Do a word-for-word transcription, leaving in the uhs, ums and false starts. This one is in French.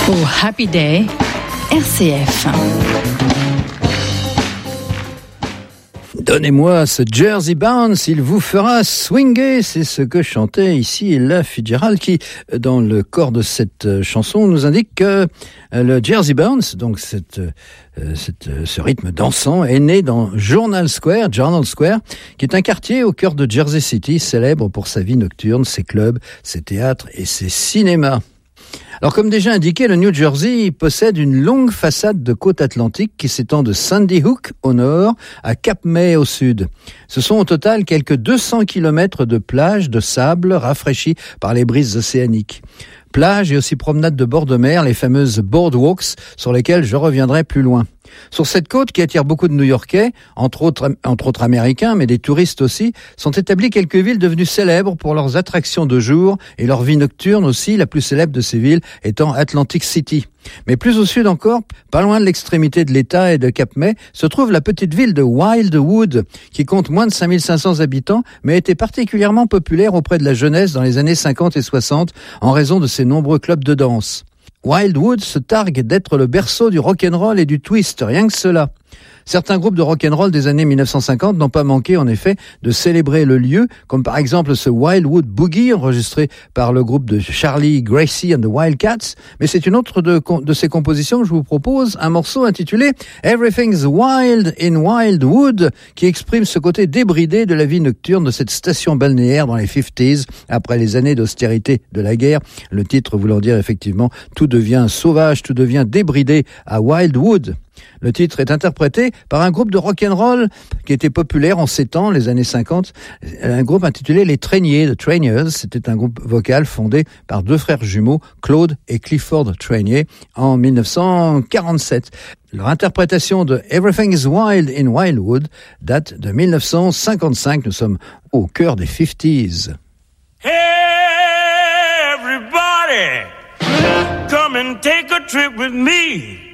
Oh, Happy Day, R C F. Donnez-moi ce Jersey Bounce, il vous fera swinger. C'est ce que chantait ici Ella Fitzgerald qui, dans le corps de cette chanson, nous indique que le Jersey Bounce, donc cette, cette, ce rythme dansant, est né dans Journal Square, Journal Square, qui est un quartier au cœur de Jersey City, célèbre pour sa vie nocturne, ses clubs, ses théâtres et ses cinémas. Alors, comme déjà indiqué, le New Jersey possède une longue façade de côte atlantique qui s'étend de Sandy Hook au nord à Cap May au sud. Ce sont au total quelques deux cents kilomètres de plages de sable rafraîchies par les brises océaniques. Plages et aussi promenades de bord de mer, les fameuses boardwalks sur lesquelles je reviendrai plus loin. Sur cette côte qui attire beaucoup de New-Yorkais, entre autres, entre autres Américains, mais des touristes aussi, sont établies quelques villes devenues célèbres pour leurs attractions de jour et leur vie nocturne aussi, la plus célèbre de ces villes étant Atlantic City. Mais plus au sud encore, pas loin de l'extrémité de l'État et de Cap May, se trouve la petite ville de Wildwood, qui compte moins de cinq mille cinq cents habitants, mais était particulièrement populaire auprès de la jeunesse dans les années cinquante et soixante, en raison de ses nombreux clubs de danse. Wildwood se targue d'être le berceau du rock'n'roll et du twist, rien que cela. Certains groupes de rock'n'roll des années mille neuf cent cinquante n'ont pas manqué, en effet, de célébrer le lieu, comme par exemple ce Wildwood Boogie, enregistré par le groupe de Charlie Gracie and the Wildcats. Mais c'est une autre de, de ces compositions que je vous propose, un morceau intitulé Everything's Wild in Wildwood, qui exprime ce côté débridé de la vie nocturne de cette station balnéaire dans les cinquantaines, après les années d'austérité de la guerre. Le titre voulant dire effectivement, tout devient sauvage, tout devient débridé à Wildwood. Le titre est interprété par un groupe de rock'n'roll qui était populaire en ces temps, les années cinquante, un groupe intitulé Les Trainiers, The Trainers. C'était un groupe vocal fondé par deux frères jumeaux, Claude et Clifford Trainier, en mille neuf cent quarante-sept. Leur interprétation de Everything is Wild in Wildwood date de mille neuf cent cinquante-cinq. Nous sommes au cœur des cinquantaines. Hey, everybody, come and take a trip with me.